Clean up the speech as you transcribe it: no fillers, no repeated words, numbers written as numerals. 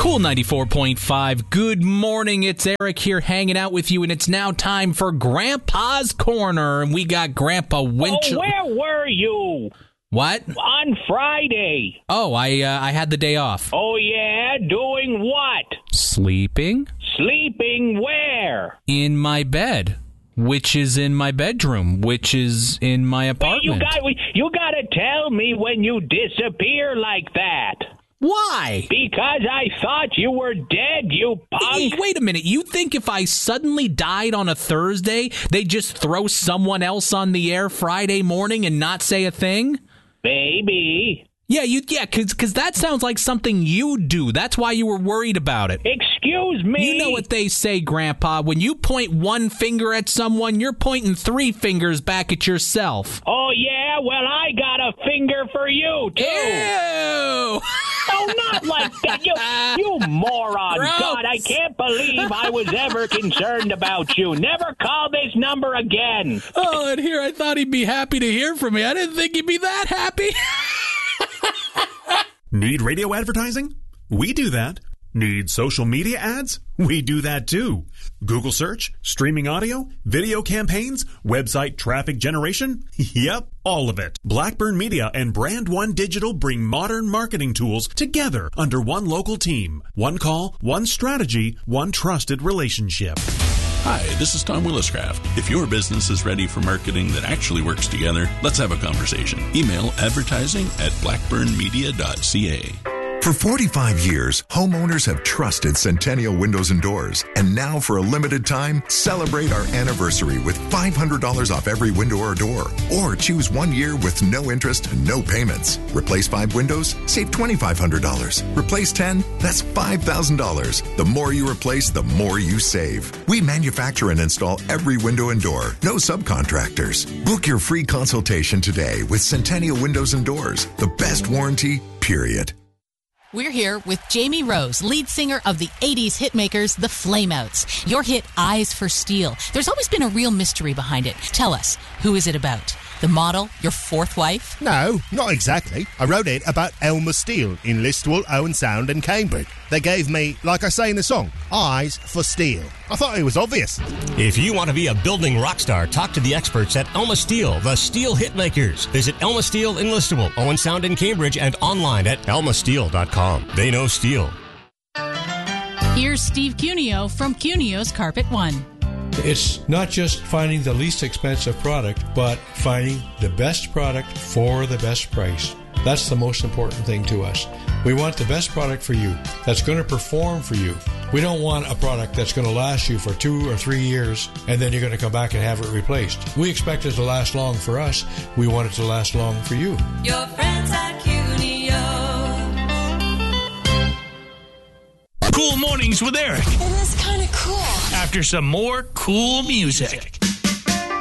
Cool 94.5. Good morning. It's Eric here hanging out with you, and it's now time for Grandpa's Corner. And we got Grandpa Winchell. Oh, where were you? What? On Friday. Oh, I had the day off. Oh, yeah? Doing what? Sleeping? Sleeping where? In my bed, which is in my bedroom, which is in my apartment. You gotta tell me when you disappear like that. Why? Because I thought you were dead, you punk. Wait a minute. You think if I suddenly died on a Thursday, they'd just throw someone else on the air Friday morning and not say a thing? Maybe. Yeah, because that sounds like something you do. That's why you were worried about it. Excuse me? You know what they say, Grandpa. When you point one finger at someone, you're pointing three fingers back at yourself. Oh, yeah? Well, I got a finger for you, too. Ew! No, not like that. You moron. Gross. God, I can't believe I was ever concerned about you. Never call this number again. Oh, and here I thought he'd be happy to hear from me. I didn't think he'd be that happy. Need radio advertising? We do that. Need social media ads? We do that too. Google search, streaming audio, video campaigns, website traffic generation? Yep, all of it. Blackburn Media and Brand One Digital bring modern marketing tools together under one local team. One call, one strategy, one trusted relationship. Hi, this is Tom Williscraft. If your business is ready for marketing that actually works together, let's have a conversation. Email advertising@blackburnmedia.ca. For 45 years, homeowners have trusted Centennial Windows and Doors. And now, for a limited time, celebrate our anniversary with $500 off every window or door. Or choose 1 year with no interest and no payments. Replace 5 windows? Save $2,500. Replace 10? That's $5,000. The more you replace, the more you save. We manufacture and install every window and door. No subcontractors. Book your free consultation today with Centennial Windows and Doors. The best warranty, period. We're here with Jamie Rose, lead singer of the 80s hitmakers, the Flameouts. Your hit, Eyes for Steel. There's always been a real mystery behind it. Tell us, who is it about? The model, your fourth wife? No, not exactly. I wrote it about Elmer Steele in Listowel, Owen Sound and Cambridge. They gave me, like I say in the song, Eyes for Steel. I thought it was obvious. If you want to be a building rock star, talk to the experts at Elma Steel, the Steel Hitmakers. Visit Elma Steel in Listowel, Owen Sound in Cambridge, and online at elmasteel.com. They know steel. Here's Steve Cuneo from Cuneo's Carpet One. It's not just finding the least expensive product, but finding the best product for the best price. That's the most important thing to us. We want the best product for you that's going to perform for you. We don't want a product that's going to last you for 2 or 3 years and then you're going to come back and have it replaced. We expect it to last long for us. We want it to last long for you. Your friends at Cuneo. Cool Mornings with Eric. It is kind of cool. After some more cool music.